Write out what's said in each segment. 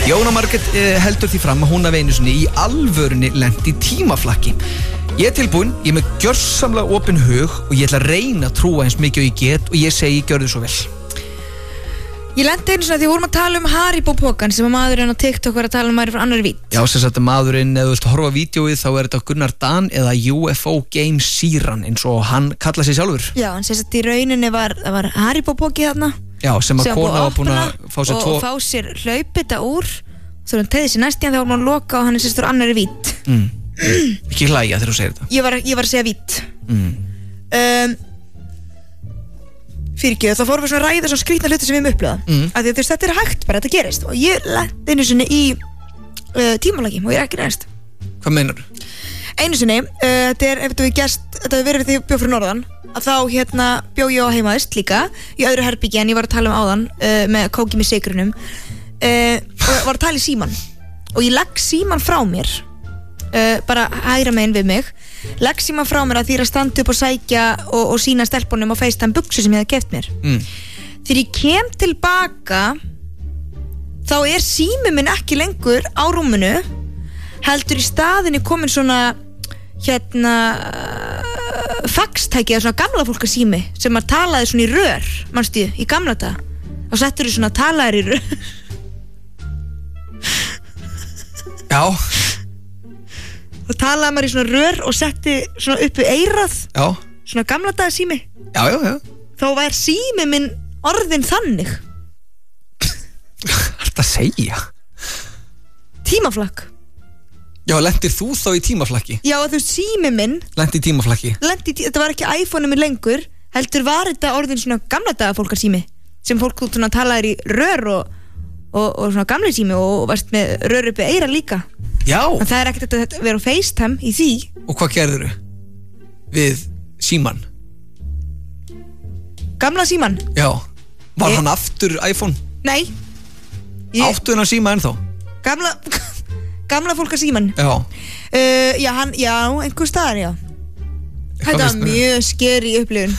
Jóna Margrét heldur því fram að hún af einu sinni í alvörunni lenti í tímaflakki. Ég tilbúin, ég með gjörsamlega opinn hug og ég ætla að reyna að trúa eins mikið og ég get og ég segi gjörðu svo vel. Ég lenti einu svona því við vorum að tala Haribo-pokan sem að maðurinn á TikTok var að tala maður frá annarri vít. Já, sem sagt maðurinn, ef þú vilt horfa á vídeóið þá þetta Gunnar Dan eða UFO Game Siran eins og hann kallaði sig sjálfur. Já, hann sem sagt í rauninni var Haribo-poki þarna. Já, sem að kona var búin að fá sér og fá sér hlaupita úr. Svo hann tegði sér næstíðan þegar hann loka og hann sem sagt úr annarri vít. Ekki hlæja þegar þú segir þetta. Ég var að segja vít. Fyrirgjöð, þá fórum við svona að ræða svona skrýtna hluti sem við höfum upplifað af því að þetta hægt bara, þetta gerist og ég lenti einu sinni í tímalagi og ég ekki næst. Hvað meinar þú? Einu sinni, þetta hefur verið því ég bjó fyrir norðan að þá bjó ég á heimaðist líka í öðru herbyggi en ég var að tala áðan með kóki með sykrunum og var að tala í síman og ég legg síman frá mér bara hægra megin við mig legg síman frá mér að því að standa upp og sækja og sína stelpunum á FaceTime buksu sem ég hafði keypt mér þegar ég kem tilbaka þá sími minn ekki lengur á rúminu heldur í staðinni komin svona faxtæki eða svona gamla fólka sími sem maður talaði svona í rör manstu, í gamla dag og settur svona talaðir í rör Já og talaði maður í svona rör og setti svona upp við eyrað Já. Svona gamla daga sími Já Þá var sími minn orðin þannig Hvað ertu að segja? Tímaflakk Já, lentir þú þá í tímaflakki? Já, þú veist, sími minn Lenti í tímaflakki? Þetta var ekki iPhone-u minn lengur heldur var þetta orðin svona gamla daga fólkar sími sem fólk þú svona talaðir í rör og svona gamli sími og varst með rör upp við eyra líka Já en það ekkert að vera á FaceTime í því Og hvað gerðirðu? Við síman? Gamla síman? Já Var hann aftur iPhone? Nei Áttu hennar síma ennþá? Gamla fólkar síman Já, einhver staðar, já Þetta var mjög skeri upplifun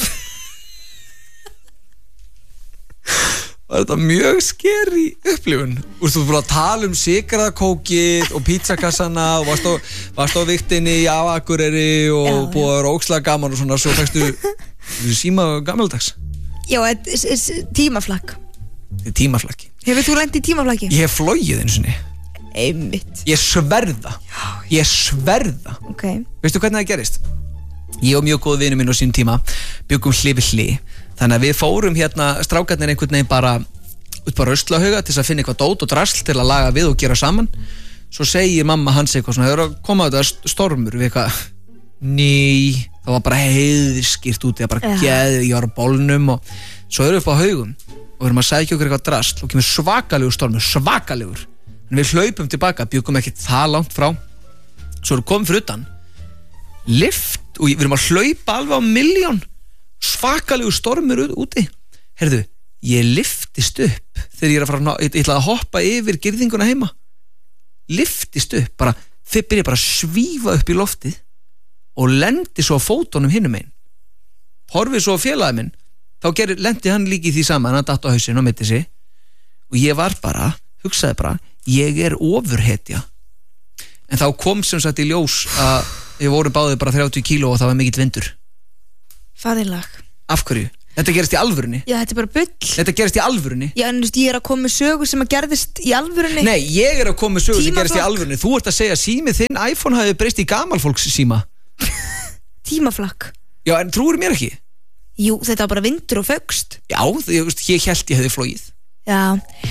Var þetta mjög skeri upplifun? Þú búin að tala sigraðakókið og pizzakassana og varst á viktinni í Akureyri og búið að vera ógeðslega gaman og svona svo fækstu síma gamaldags Já, tímaflakk Tímaflakki Hefur þú lent í tímaflakki? Ég hef flogið einu sinni Einmitt Ég sverða okay. Veistu hvernig það gerist? Ég og mjög góð vinur minn á sín tíma byggum hlið við hlið þannig að við fórum strákarnir einhvern veginn bara út á Ruslahauga til að finna eitthvað dót og drasl til að laga við og gera saman svo segir mamma hans eitthvað svona það er að koma þetta stormur við eitthvað ný, það var bara heiðskýrt úti það bara geði, ég var á bólnum og svo erum við upp á haugum og erum að sækja okkur eitthvað drasl og kemur svakalegur stormur en við hlaupum tilbaka, byggum ekki það langt frá svo erum komið fyrir utan lift og við erum að hlaupa alveg á milljón svakalegu stormur úti herðu, ég liftist upp þegar ég ég ætlaði að hoppa yfir girðinguna heima liftist upp, bara þið byrja bara að svífa upp í loftið og lendi svo á fótunum hinum einn horfið svo á félagi minn þá lendi hann líka í því saman hann datt á hausinn og mitti sig og ég var bara, hugsaði bara ég ofurhetja en þá kom sem sagt í ljós að við vorum báðið bara 30 kíló og það var mikill vindur Fæðilag Af hverju? Þetta gerist í alvörunni? Já, þetta bara bull Þetta gerist í alvörunni? Já, en ég að koma með sögu sem að gerðist í alvörunni Nei, ég að koma með sögu sem gerist í alvörunni Þú ert að segja símið þinn iPhone hafi breyst í gamalfólks síma Tímaflakk Já, en trúir mér ekki? Jú, þetta var bara vindur og fögst Já, ég hélt ég hefði flogið Já